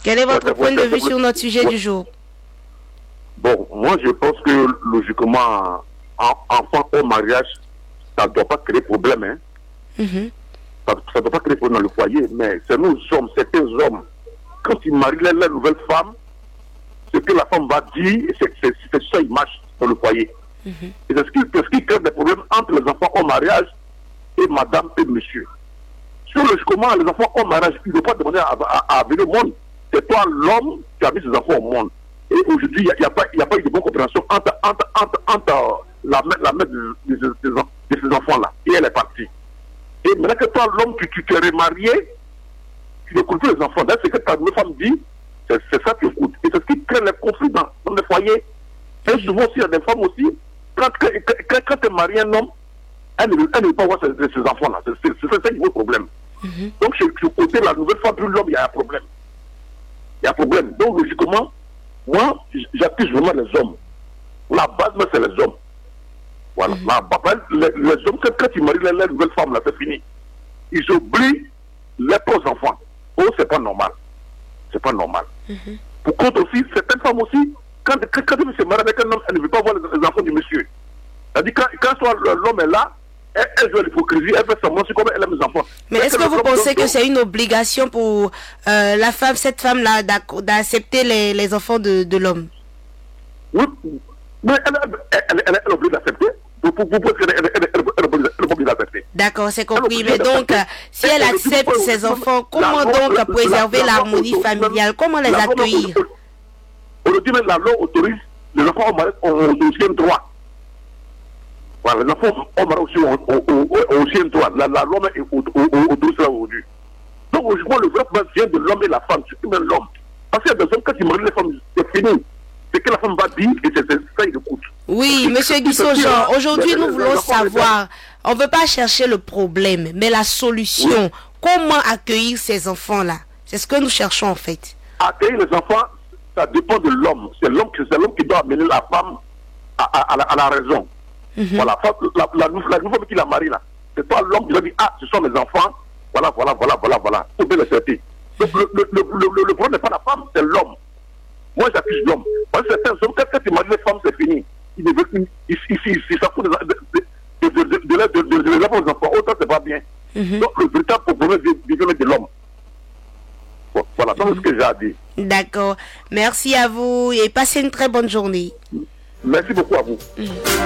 Quel est votre point de vue sur notre sujet du jour? Bon, moi je pense que logiquement, enfant au mariage, ça ne doit pas créer problème. Hein. Ça ne doit pas créer problème dans le foyer, mais c'est nous hommes, certains hommes, quand ils marient la nouvelle femme, ce que la femme va dire, c'est ça, il marche dans le foyer. Et c'est ce qui crée des problèmes entre les enfants au mariage et madame et monsieur. Sur logiquement, les enfants au mariage, ils ne doivent pas demander à venir au monde. C'est toi l'homme qui a mis ses enfants au monde. Et aujourd'hui, il n'y a pas eu de bonne compréhension entre la mère de ces enfants-là. Et elle est partie. Et maintenant que toi, l'homme, tu t'es remarié, tu n'écoutes plus les enfants. D'ailleurs, ce que ta nouvelle femme dit, c'est ça que tu écoutes. Et c'est ce qui crée les conflits dans les foyers. Et souvent aussi, il y a des femmes aussi, quand tu es marié un homme, elle ne veut pas voir ses enfants-là. C'est ça qui est le problème. Donc, chez côté la nouvelle femme, plus l'homme, il y a un problème. Il y a un problème. Donc, logiquement, moi, j'accuse vraiment les hommes. La base, c'est les hommes. Voilà. Les hommes, quand ils marient la nouvelle femme, là, c'est fini. Ils oublient les pauvres enfants. Oh, c'est pas normal. C'est pas normal. Pour contre aussi, certaines femmes aussi, quand elle se marie avec un homme, elle ne veut pas voir les enfants du monsieur. C'est-à-dire, quand l'homme est là, elle joue à l'hypocrisie, elle fait semblant comme elle aime les enfants. Mais est-ce que vous pensez que c'est une obligation pour cette femme-là, d'accepter les enfants de l'homme? Oui, mais elle est obligée d'accepter. Elle est obligée d'accepter. D'accord, c'est compris. Mais donc, si elle accepte ses enfants, comment donc préserver l'harmonie familiale? Comment les accueillir? Aujourd'hui, la loi autorise les enfants au mariage ont aussi un droit. Voilà, les enfants au mariage ont aussi un droit. La loi autorise ça aujourd'hui. Donc, aujourd'hui, le vrai problème vient de l'homme et la femme, surtout même l'homme. Parce qu'il y a des hommes, quand ils marient les femmes, c'est fini. C'est que la femme va dire et c'est ça, il écoute. Oui, monsieur Guissot-Jean, aujourd'hui, nous voulons savoir, on ne veut pas chercher le problème, mais la solution. Comment accueillir ces enfants-là? C'est ce que nous cherchons, en fait. Accueillir les enfants, ça dépend de l'homme. C'est l'homme qui doit amener la femme à la raison. Voilà. La nouvelle femme qui l'a mariée là, c'est pas l'homme qui doit dire, ah, ce sont mes enfants, voilà. Faut bien le certifier. Donc le problème n'est pas la femme, c'est l'homme. Moi j'accuse l'homme. Parce que certains hommes, quand ils marient les femmes, c'est fini. Ils s'en foutent de les avoir aux enfants. Autant c'est pas bien. Donc le véritable problème vient de l'homme. Voilà, c'est ce que j'ai à dire. D'accord. Merci à vous et passez une très bonne journée. Merci beaucoup à vous.